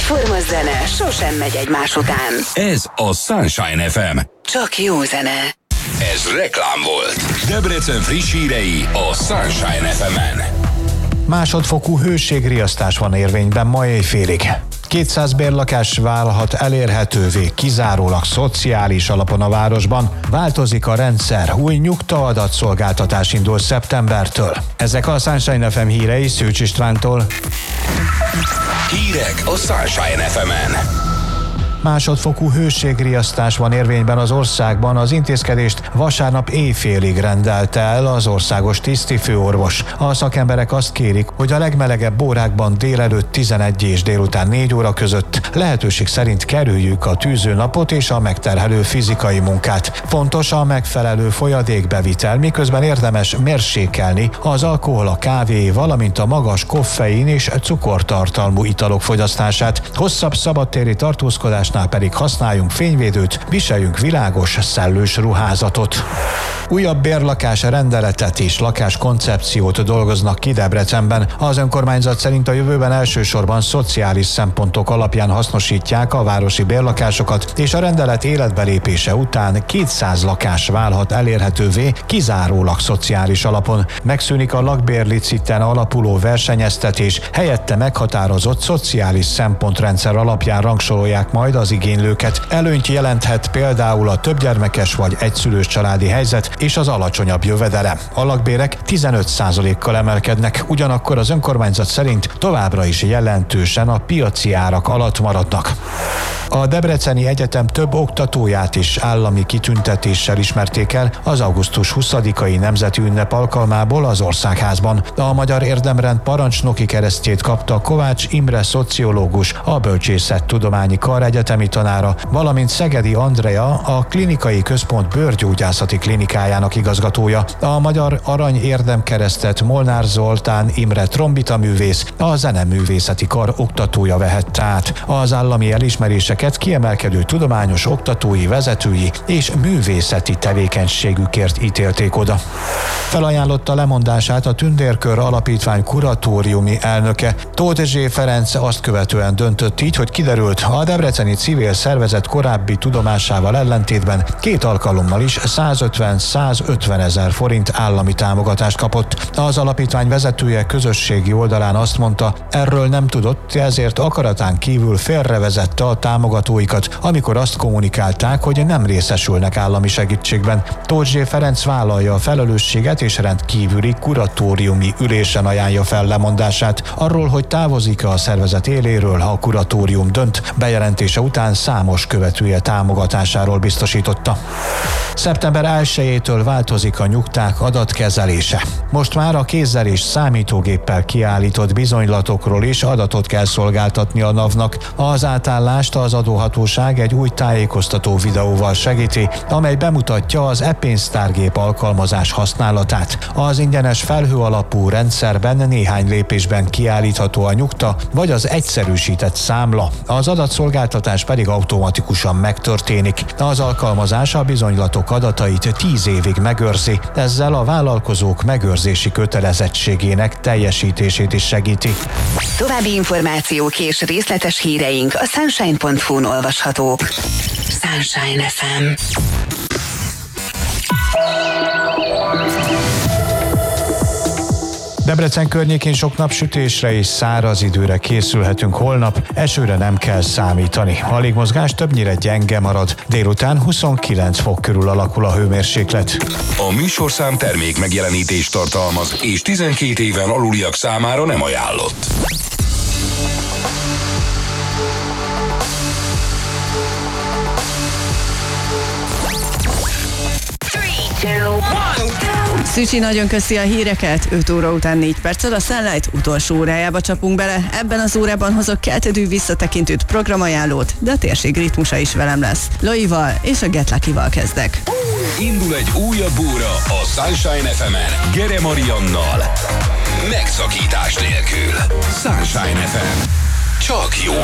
Egyforma zene sosem megy egymás után. Ez a Sunshine FM. Csak jó zene. Ez reklám volt. Debrecen friss hírei a Sunshine FM-en. Másodfokú hőségriasztás van érvényben ma éjfélig. 200 bérlakás válhat elérhetővé kizárólag szociális alapon a városban. Változik a rendszer, új nyugta-adatszolgáltatás indul szeptembertől. Ezek a Sunshine FM hírei Szűcs Istvántól. Hírek a Sunshine FM-en. Másodfokú hőségriasztás van érvényben az országban, az intézkedést vasárnap éjfélig rendelte el az országos tisztifőorvos. A szakemberek azt kérik, hogy a legmelegebb órákban délelőtt 11 és délután 4 óra között lehetőség szerint kerüljük a tűzőnapot és a megterhelő fizikai munkát. Fontos a megfelelő folyadékbevitel, miközben érdemes mérsékelni az alkohol, a kávé, valamint a magas koffein és cukortartalmú italok fogyasztását. Hosszabb szabadtéri tartózkodás pedig használjunk fényvédőt, viseljünk világos, szellős ruházatot. Újabb bérlakás rendeletet és lakáskoncepciót dolgoznak ki Debrecenben. Az önkormányzat szerint a jövőben elsősorban szociális szempontok alapján hasznosítják a városi bérlakásokat, és a rendelet életbelépése után 200 lakás válhat elérhetővé kizárólag szociális alapon. Megszűnik a lakbérliciten alapuló versenyeztetés, helyette meghatározott szociális szempontrendszer alapján rangsorolják majd az igénylőket. Előnyt jelenthet például a többgyermekes vagy egyszülős családi helyzet és az alacsonyabb jövedelem. A lakbérek 15%-kal emelkednek, ugyanakkor az önkormányzat szerint továbbra is jelentősen a piaci árak alatt maradnak. A Debreceni Egyetem több oktatóját is állami kitüntetéssel ismerték el az augusztus 20-ai nemzeti ünnep alkalmából az Országházban. A Magyar Érdemrend parancsnoki keresztjét kapta Kovács Imre szociológus, a Bölcsészettudományi Kar egyetemi tanára, valamint Szegedi Andrea, a Klinikai Központ bőrgyógyászati klinikájának igazgatója. A Magyar Arany Érdemkeresztet Molnár Zoltán Imre trombitaművész, a Zeneművészeti Kar oktatója vehette át. Az állami elismeréseket kiemelkedő tudományos, oktatói, vezetői és művészeti tevékenységükért ítélték oda. Felajánlotta lemondását a Tündérkör Alapítvány kuratóriumi elnöke. Tóth Zsé Ferenc azt követően döntött így, hogy kiderült, a debreceni civil szervezet korábbi tudomásával ellentétben 2 alkalommal is 150-150 ezer forint állami támogatást kapott. Az alapítvány vezetője közösségi oldalán azt mondta, erről nem tudott, ezért akaratán kívül félrevezette a támogatóikat, amikor azt kommunikálták, hogy nem részesülnek állami segítségben. Tóth Zsé Ferenc vállalja a felelősséget és rendkívüli kuratóriumi ülésen ajánlja fel lemondását. Arról, hogy távozik a szervezet éléről, ha a kuratórium dönt, bejelentése után számos követője támogatásáról biztosította. Szeptember 1-től változik a nyugták adatkezelése. Most már a kézzel és számítógéppel kiállított bizonylatokról is adatot kell szolgáltatni a NAV-nak. Az átállást az adóhatóság egy új tájékoztató videóval segíti, amely bemutatja az e-pénztárgép alkalmazás használatát. Az ingyenes felhő alapú rendszerben néhány lépésben kiállítható a nyugta, vagy az egyszerűsített számla. Az adatszolgáltatás pedig automatikusan megtörténik. Az alkalmazás a bizonylatok adatait 10 évig megőrzi, ezzel a vállalkozók megőrzési kötelezettségének teljesítését is segíti. További információk és részletes híreink a sunshine.hu-n olvashatók. Sunshine FM. Debrecen környékén sok napsütésre és száraz időre készülhetünk holnap, esőre nem kell számítani. A légmozgás többnyire gyenge marad, délután 29 fok körül alakul a hőmérséklet. A műsorszám termék megjelenítést tartalmaz, és 12 éven aluliak számára nem ajánlott. Szücsi nagyon köszi a híreket, 5 óra után 4 perccel a Sunlight utolsó órájába csapunk bele. Ebben az órában hozok keltedű visszatekintőt, programajánlót, de a térség ritmusa is velem lesz. Loival és a Get Lucky-val kezdek. Indul egy újabb óra a Sunshine FM-en Gere Mariannal. Megszakítás nélkül. Sunshine FM. Csak jó